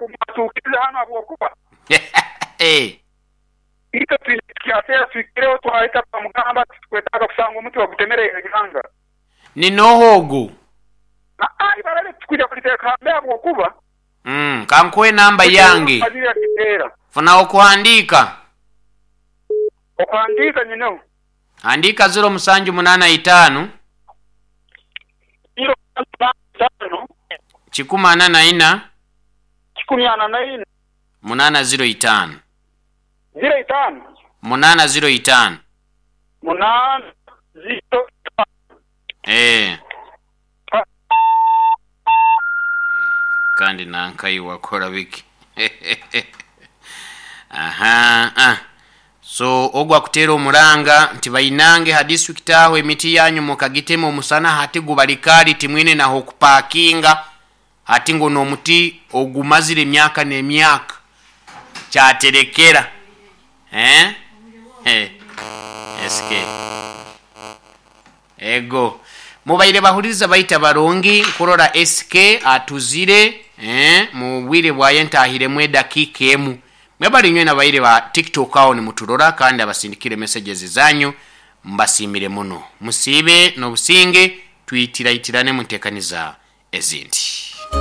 kumatukiza hano abokuba ito tukiasera tukireo twaita kwa mugamba twetaka kusanga umuti wa kutemerera igihanga ni nohogo ibarale tukuja kuliteka mbea abokuba kankwe namba yange funa okuandika nyino andika 0785 084 805 kandi nankai wakora wiki so ogwa kutera omuranga nti bayinange ha district aho emiti yanyu mukagitema omusana hati gubalikali timwine na okupakinga hati ngo no muti ogumazire emyaka n'emyaka kyaterekera SK ego mubaire bahuriza baita barongi kurora SK atuzire mu bwire bwaye ntahire mwe dakika emu mwebali nywe na baire ba TikTok aho ni muturora kandi abasindikire messages zanyu mbasimire muno musibe no businge twitira itirane mutekaniza ezindi